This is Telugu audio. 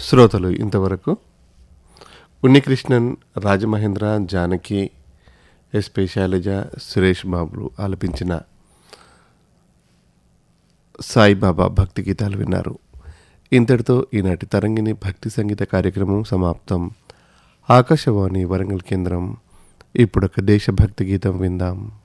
శ్రోతలు ఇంతవరకు ఉన్నికృష్ణన్, రాజమహేంద్ర, జానకి, ఎస్పి శైలజ, సురేష్ బాబులు ఆలపించిన సాయిబాబా భక్తి గీతాలు విన్నారు. ఇంతటితో ఈనాటి తరంగిణి భక్తి సంగీత కార్యక్రమం సమాప్తం. ఆకాశవాణి వరంగల్ కేంద్రం. ఇప్పుడొక దేశభక్తి గీతం విందాం.